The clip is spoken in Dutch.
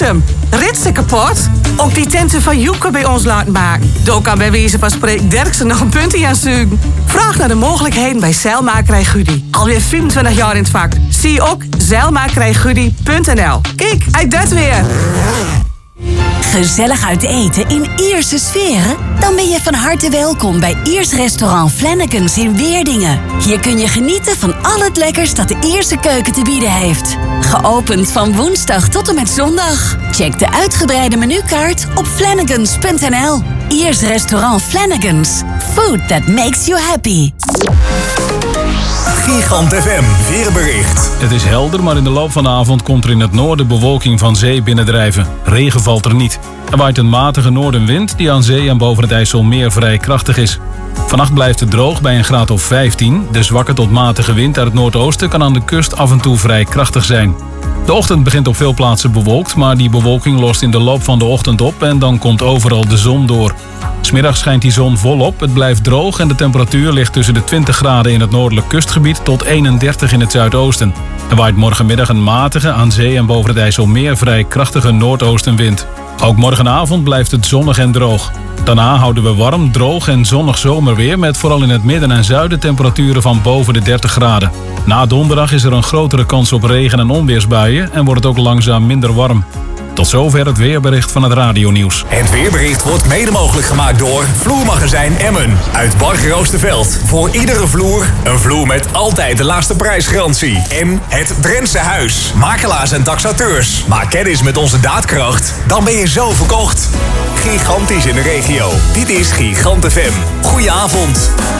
hem. Ritsen kapot? Ook die tenten van Joeke bij ons laten maken. Daar kan bij wijze van spreken Derksen nog een puntje aan zuigen. Vraag naar de mogelijkheden bij Zeilmakerij Gudi. Alweer 25 jaar in het vak. Zie ook zeilmakerijgudi.nl. Kijk, uit dat weer. Gezellig uit eten in Ierse sferen? Dan ben je van harte welkom bij Iers restaurant Flanagan's in Weerdingen. Hier kun je genieten van al het lekkers dat de Ierse keuken te bieden heeft. Geopend van woensdag tot en met zondag. Check de uitgebreide menukaart op flanagans.nl. Iers restaurant Flanagan's. Food that makes you happy. Gigant FM, weerbericht. Het is helder, maar in de loop van de avond komt er in het noorden bewolking van zee binnendrijven. Regen valt er niet. Er waait een matige noordenwind die aan zee en boven het IJsselmeer vrij krachtig is. Vannacht blijft het droog bij een graad of 15. De zwakke tot matige wind uit het noordoosten kan aan de kust af en toe vrij krachtig zijn. De ochtend begint op veel plaatsen bewolkt, maar die bewolking lost in de loop van de ochtend op en dan komt overal de zon door. 'S Middags schijnt die zon volop, het blijft droog en de temperatuur ligt tussen de 20 graden in het noordelijk kustgebied tot 31 in het zuidoosten. Er waait morgenmiddag een matige, aan zee en boven het IJsselmeer vrij krachtige noordoostenwind. Ook morgenavond blijft het zonnig en droog. Daarna houden we warm, droog en zonnig zomerweer met vooral in het midden en zuiden temperaturen van boven de 30 graden. Na donderdag is er een grotere kans op regen- en onweersbuien en wordt het ook langzaam minder warm. Tot zover het weerbericht van het radionieuws. Het weerbericht wordt mede mogelijk gemaakt door Vloermagazijn Emmen uit Bargeroosterveld. Voor iedere vloer een vloer met altijd de laagste prijsgarantie. En het Drentse Huis. Makelaars en taxateurs. Maak kennis met onze daadkracht. Dan ben je zo verkocht. Gigantisch in de regio. Dit is Gigant FM. Goeie avond.